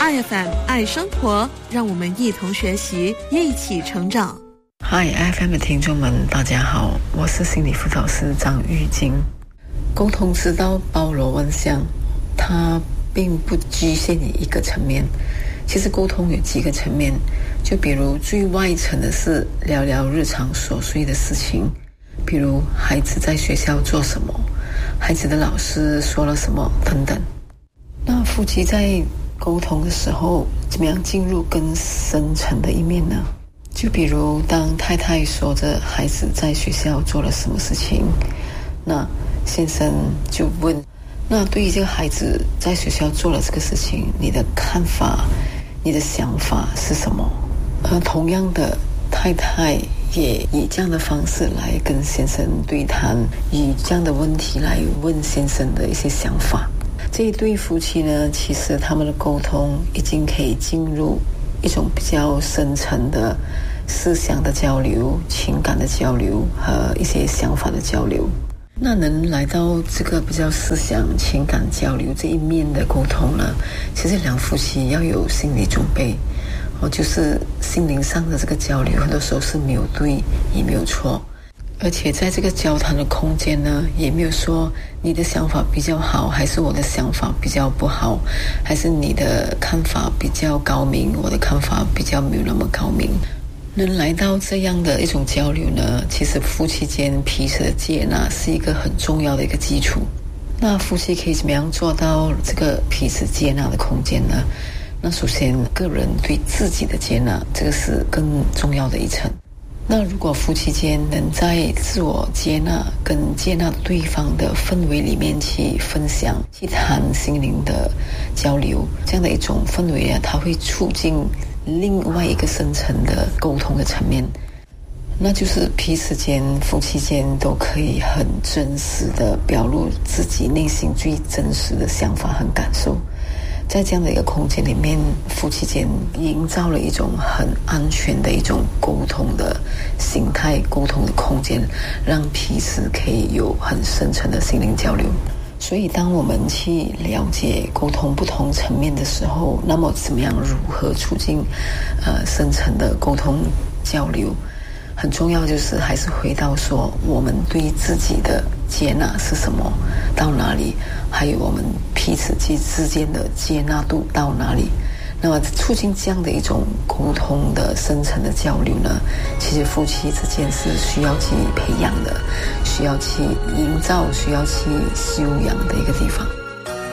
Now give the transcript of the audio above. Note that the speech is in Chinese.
爱 FM 爱生活，让我们一同学习，一起成长。 Hi FM 的听众们，大家好，我是心理辅导师张玉晶。沟通之道包罗万象，它并不局限于一个层面。其实沟通有几个层面，就比如最外层的是聊聊日常琐碎的事情，比如孩子在学校做什么，孩子的老师说了什么等等。那夫妻在沟通的时候，怎么样进入更深层的一面呢？就比如当太太说着孩子在学校做了什么事情，那先生就问，那对于这个孩子在学校做了这个事情，你的看法，你的想法是什么？同样的，太太也以这样的方式来跟先生对谈，以这样的问题来问先生的一些想法。这一对夫妻呢，其实他们的沟通已经可以进入一种比较深层的思想的交流、情感的交流和一些想法的交流。那能来到这个比较思想、情感交流这一面的沟通呢，其实两夫妻要有心理准备，就是心灵上的这个交流，很多时候是没有对也没有错。而且在这个交谈的空间呢，也没有说你的想法比较好，还是我的想法比较不好，还是你的看法比较高明，我的看法比较没有那么高明。能来到这样的一种交流呢，其实夫妻间彼此的接纳是一个很重要的一个基础。那夫妻可以怎么样做到这个彼此接纳的空间呢？那首先个人对自己的接纳，这个是更重要的一层。那如果夫妻间能在自我接纳跟接纳对方的氛围里面去分享、去谈心灵的交流，这样的一种氛围它会促进另外一个深层的沟通的层面，那就是彼此间、夫妻间都可以很真实的表露自己内心最真实的想法和感受。在这样的一个空间里面，夫妻间营造了一种很安全的一种沟通的形态、沟通的空间，让彼此可以有很深层的心灵交流。所以当我们去了解沟通不同层面的时候，那么怎么样如何促进深层的沟通交流，很重要，就是还是回到说我们对自己的接纳是什么，到哪里，还有我们彼此之间的接纳度到哪里。那么促进这样的一种沟通的深层的交流呢，其实夫妻之间是需要去培养的，需要去营造，需要去修养的一个地方。